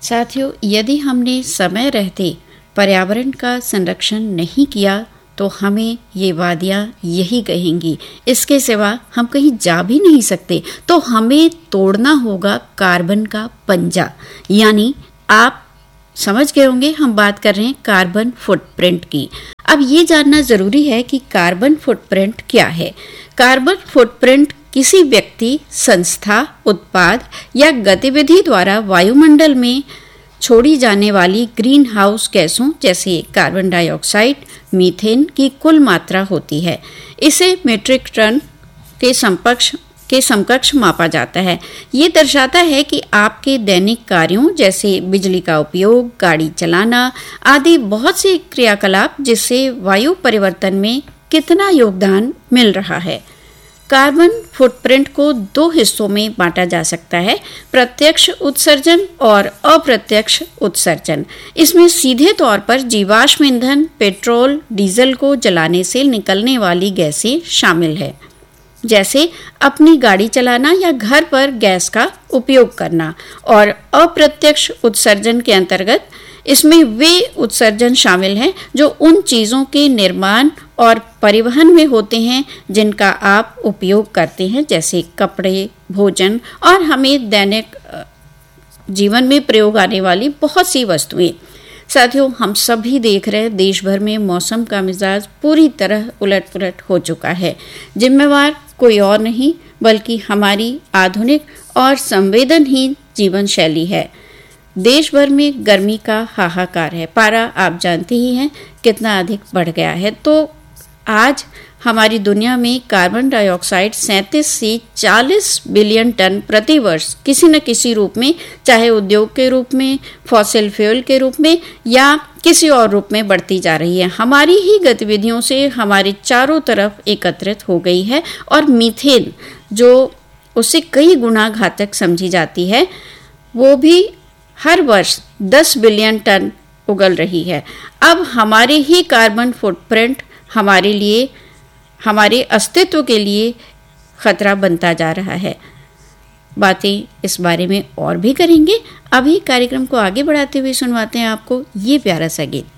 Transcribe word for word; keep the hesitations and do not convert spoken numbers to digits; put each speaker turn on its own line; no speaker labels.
साथियों, यदि हमने समय रहते पर्यावरण का संरक्षण नहीं किया तो हमें ये वादियाँ यही कहेंगी, इसके सिवा हम कहीं जा भी नहीं सकते। तो हमें तोड़ना होगा कार्बन का पंजा। यानी आप समझ गए होंगे हम बात कर रहे हैं कार्बन फुटप्रिंट की। अब ये जानना जरूरी है कि कार्बन फुटप्रिंट क्या है। कार्बन फुटप्रिंट किसी व्यक्ति, संस्था, उत्पाद या गतिविधि द्वारा वायुमंडल में छोड़ी जाने वाली ग्रीन हाउस गैसों जैसे कार्बन डाइऑक्साइड, मीथेन की कुल मात्रा होती है। इसे मीट्रिक टन के समकक्ष के समकक्ष मापा जाता है। ये दर्शाता है कि आपके दैनिक कार्यों जैसे बिजली का उपयोग, गाड़ी चलाना आदि बहुत से क्रियाकलाप जिससे वायु परिवर्तन में कितना योगदान मिल रहा है। कार्बन फुटप्रिंट को दो हिस्सों में बांटा जा सकता है, प्रत्यक्ष उत्सर्जन और अप्रत्यक्ष उत्सर्जन। इसमें सीधे तौर पर जीवाश्म ईंधन, पेट्रोल, डीजल को जलाने से निकलने वाली गैसें शामिल है, जैसे अपनी गाड़ी चलाना या घर पर गैस का उपयोग करना। और अप्रत्यक्ष उत्सर्जन के अंतर्गत इसमें वे उत्सर्जन शामिल हैं जो उन चीज़ों के निर्माण और परिवहन में होते हैं जिनका आप उपयोग करते हैं, जैसे कपड़े, भोजन और हमें दैनिक जीवन में प्रयोग आने वाली बहुत सी वस्तुएं। साथियों, हम सभी देख रहे हैं देश भर में मौसम का मिजाज पूरी तरह उलट पुलट हो चुका है। जिम्मेवार कोई और नहीं बल्कि हमारी आधुनिक और संवेदनहीन जीवन शैली है। देश भर में गर्मी का हाहाकार है। पारा आप जानते ही हैं कितना अधिक बढ़ गया है। तो आज हमारी दुनिया में कार्बन डाइऑक्साइड सैंतीस से चालीस बिलियन टन प्रति वर्ष किसी न किसी रूप में, चाहे उद्योग के रूप में, फॉसिल फ्यूल के रूप में या किसी और रूप में बढ़ती जा रही है। हमारी ही गतिविधियों से हमारे चारों तरफ एकत्रित हो गई है। और मीथेन जो उससे कई गुना घातक समझी जाती है, वो भी हर वर्ष दस बिलियन टन उगल रही है। अब हमारे ही कार्बन फुटप्रिंट हमारे लिए, हमारे अस्तित्व के लिए खतरा बनता जा रहा है। बातें इस बारे में और भी करेंगे। अभी कार्यक्रम को आगे बढ़ाते हुए सुनवाते हैं आपको ये प्यारा सा गीत।